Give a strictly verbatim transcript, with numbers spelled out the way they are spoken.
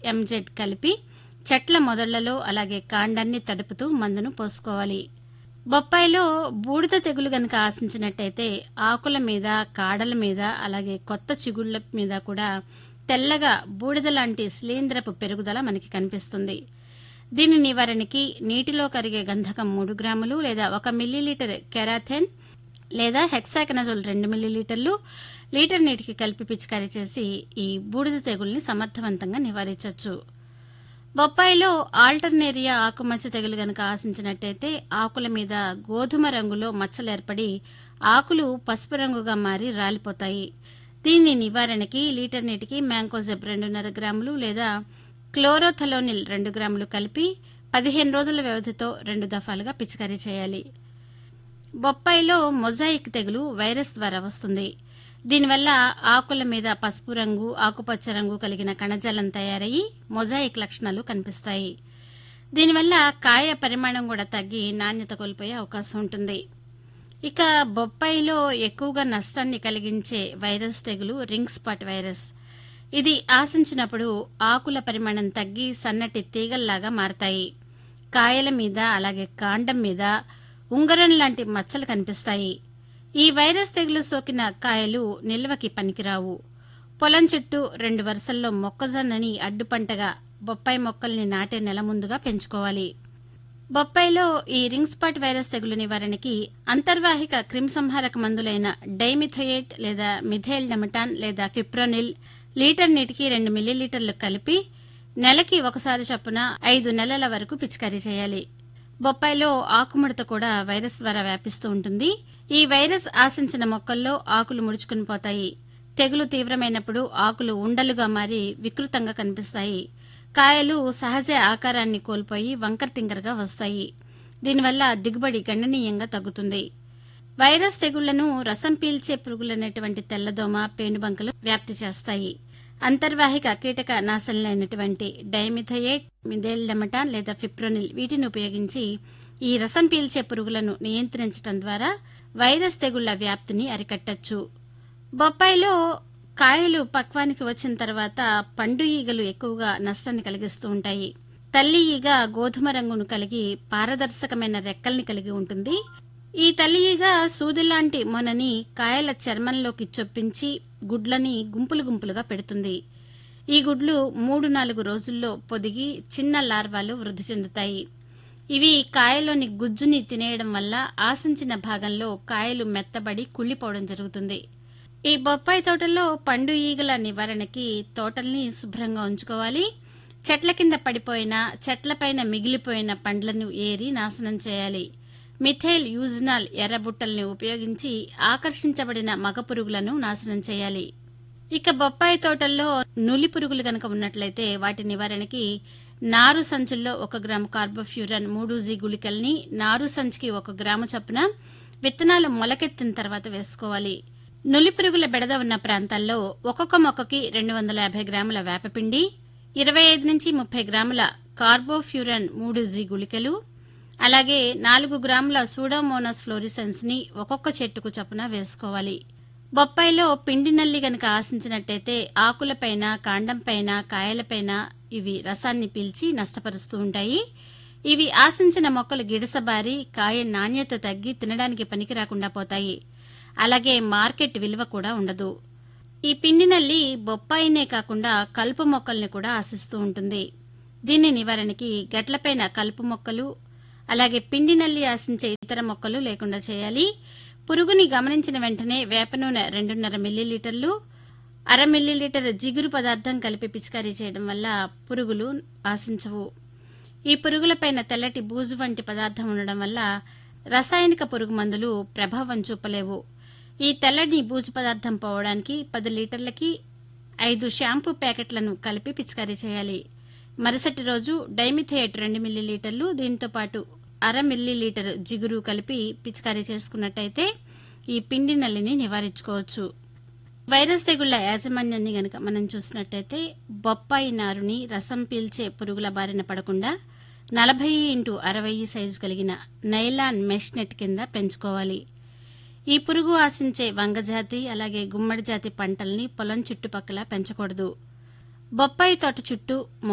MZ కలిపి చెట్ల మొదళ్లలో అలాగే కాండాన్ని తడుపుతూ మందును పోసుకోవాలి. బొప్పాయిలో బూడిద తెగులు గనక ఆశించినట్టయితే ఆకుల మీద, కాడల మీద అలాగే కొత్త చిగుళ్ల మీద కూడా తెల్లగా బూడిద లాంటి శిలీంధ్రపు పెరుగుదల మనకి కనిపిస్తుంది. దీని నివారణకి నీటిలో కరిగే గంధకం మూడు గ్రాములు లేదా ఒక మిల్లీలీటర్ కెరాథెన్ లేదా హెక్సాకనజోల్ రెండు మిల్లీలీటర్లు లీటర్ నీటికి కలిపి పిచికారీ చేసి ఈ బూడిద తెగుల్ని సమర్థవంతంగా నివారించవచ్చు. బొప్పాయిలో ఆల్టర్నేరియా ఆకుమచ్చ తెగులు గనక ఆశించినట్టయితే ఆకుల మీద గోధుమ రంగులో మచ్చలు ఏర్పడి ఆకులు పసుపు రంగుగా మారి రాలిపోతాయి. దీని నివారణకి లీటర్ నీటికి మ్యాంకోజెబ్ రెండున్నర గ్రాములు లేదా క్లోరోథలోనిల్ రెండు గ్రాములు కలిపి పదిహేను రోజుల వ్యవధితో రెండు దఫాలుగా పిచికారీ చేయాలి. బొప్పాయిలో మొజాయిక్ తెగులు వైరస్ ద్వారా వస్తుంది. దీనివల్ల ఆకుల మీద పసుపు రంగు, ఆకుపచ్చ రంగు కలిగిన కణజాలం తయారయ్యి మొజాయిక్ లక్షణాలు కనిపిస్తాయి. దీనివల్ల కాయ పరిమాణం కూడా తగ్గి నాణ్యత కోల్పోయే అవకాశం ఉంటుంది. ఇక బొప్పాయిలో ఎక్కువగా నష్టాన్ని కలిగించే వైరస్ తెగులు రింగ్ స్పాట్ వైరస్. ఇది ఆశించినప్పుడు ఆకుల పరిమాణం తగ్గి సన్నటి తీగల్లాగా మారతాయి. కాయల మీద అలాగే కాండం మీద ఉంగరం లాంటి మచ్చలు కనిపిస్తాయి. ఈ వైరస్ తెగులు సోకిన కాయలు నిల్వకి పనికిరావు. పొలం చుట్టూ రెండు వరుసల్లో మొక్కజొన్నని అడ్డుపంటగా బొప్పాయి మొక్కల్ని నాటే నెల ముందుగా పెంచుకోవాలి. బొప్పాయిలో ఈ రింగ్ స్పాట్ వైరస్ తెగులు నివారణకి అంతర్వాహిక క్రిమిసంహారక మందులైన డైమిథోయేట్ లేదా మిథైల్ డమటాన్ లేదా ఫిప్రోనిల్ లీటర్ నీటికి రెండు మిల్లీలీటర్లు కలిపి నెలకి ఒకసారి చొప్పున ఐదు నెలల వరకు పిచికారీ చేయాలి. బొప్పాయిలో ఆకుముడత కూడా వైరస్ ద్వారా వ్యాపిస్తూ ఉంటుంది. ఈ వైరస్ ఆశించిన మొక్కల్లో ఆకులు ముడుచుకుని పోతాయి. తెగులు తీవ్రమైనప్పుడు ఆకులు ఉండలుగా మారి వికృతంగా కనిపిస్తాయి. కాయలు సహజ ఆకారాన్ని కోల్పోయి వంకర్ టింకర్గా వస్తాయి. దీనివల్ల దిగుబడి గణనీయంగా తగ్గుతుంది. వైరస్ తెగుళ్లను రసం పీల్చే పురుగులైనటువంటి తెల్లదోమ, పేనుబంకలు వ్యాప్తి చేస్తాయి. అంతర్వాహిక కీటక నాశనలైనటువంటి డైమిథోయేట్, మిథైల్ డమటాన్ లేదా ఫిప్రోనిల్ వీటిని ఉపయోగించి ఈ రసం పీల్చే పురుగులను నియంత్రించడం ద్వారా వైరస్ తెగుళ్ల వ్యాప్తిని అరికట్టచ్చు. బొప్పాయిలో కాయలు పక్వానికి వచ్చిన తర్వాత పండు ఈగలు ఎక్కువగా నష్టాన్ని కలిగిస్తూ ఉంటాయి. తల్లి ఈగ గోధుమ రంగును కలిగి పారదర్శకమైన రెక్కల్ని కలిగి ఉంటుంది. ఈ తల్లి ఈగ సూదిలాంటి మొనని కాయల చర్మంలోకి చొప్పించి గుడ్లని గుంపులు గుంపులుగా పెడుతుంది. ఈ గుడ్లు మూడు నాలుగు రోజుల్లో పొదిగి చిన్న లార్వాలు వృద్ధి చెందుతాయి. ఇవి కాయలోని గుజ్జుని తినేయడం వల్ల ఆశించిన భాగంలో కాయలు మెత్తబడి కుళ్లిపోవడం జరుగుతుంది. ఈ బొప్పాయి తోటల్లో పండు ఈగల నివారణకి తోటల్ని శుభ్రంగా ఉంచుకోవాలి. చెట్ల కింద పడిపోయిన, చెట్లపైన మిగిలిపోయిన పండ్లను ఏరి నాశనం చేయాలి. మిథైల్ యూజినాల్ ఎర్రబుట్టల్ని ఉపయోగించి ఆకర్షించబడిన మగ పురుగులను నాశనం చేయాలి. ఇక బొప్పాయి తోటల్లో నులి పురుగులు గనక ఉన్నట్లయితే వాటి నివారణకి నారు సంచుల్లో ఒక గ్రాము కార్బోఫ్యూరన్ మూడు జీ గుళికల్ని నారు సంచికి ఒక గ్రాము చొప్పున విత్తనాలు మొలకెత్తిన తర్వాత వేసుకోవాలి. నులి పురుగుల బెడద ఉన్న ప్రాంతాల్లో ఒక్కొక్క మొక్కకి రెండు వందల యాభై గ్రాముల వేపపిండి, ఇరవై ఐదు నుంచి ముప్పై గ్రాముల కార్బోఫ్యూరన్ మూడు జీ గుళికలు, అలాగే నాలుగు గ్రాముల సూడోమోనాస్ ఫ్లోరిసెన్స్ ని ఒక్కొక్క చెట్టుకు చొప్పున వేసుకోవాలి. బొప్పాయిలో పిండి నల్లి గనక ఆశించినట్టయితే ఆకులపైన, కాండంపైన, కాయలపైన ఇవి రసాన్ని పీల్చి నష్టపరుస్తూ ఉంటాయి. ఇవి ఆశించిన మొక్కలు గిడసబారి కాయ నాణ్యత తగ్గి తినడానికి పనికి రాకుండా పోతాయి. అలాగే మార్కెట్ విలువ కూడా ఉండదు. ఈ పిండి నల్లి బొప్పాయినే కాకుండా కలుపు మొక్కల్ని కూడా ఆశిస్తూ ఉంటుంది. దీని నివారణకి గట్లపైన కలుపు మొక్కలు అలాగే పిండి నల్లి ఆశించే ఇతర మొక్కలు లేకుండా చేయాలి. పురుగుని గమనించిన వెంటనే వేప నూనె రెండున్నర మిల్లీలీటర్లు, అర మిల్లీలీటర్ జిగురు పదార్థం కలిపి పిచికారీ చేయడం వల్ల పురుగులు ఆశించవు. ఈ పురుగులపైన తెల్లటి బూజు వంటి పదార్థం ఉండడం వల్ల రసాయనిక పురుగు మందులు ప్రభావం చూపలేవు. ఈ తెల్లని బూజు పదార్థం పోవడానికి పది లీటర్లకి ఐదు షాంపూ ప్యాకెట్లను కలిపి పిచికారీ చేయాలి. మరుసటి రోజు డైమిథోయేట్ రెండు మిల్లీలీటర్లు, దీంతో పాటు అర మిల్లీలీటర్ జిగురు కలిపి పిచికారీ చేసుకున్నట్టయితే ఈ పిండి నల్లిని నివారించుకోవచ్చు. వైరస్ తెగుళ్ల యాజమాన్యాన్ని గనక మనం చూసినట్టయితే బొప్పాయి నారుని రసం పీల్చే పురుగుల బారిన పడకుండా నలభై ఇంటూ అరవై సైజు కలిగిన నైలాన్ మెష్ నెట్ కింద పెంచుకోవాలి. ఈ పురుగు ఆశించే వంగజాతి అలాగే గుమ్మడి జాతి పంటల్ని పొలం చుట్టుపక్కల పెంచకూడదు. బొప్పాయి తోట చుట్టూ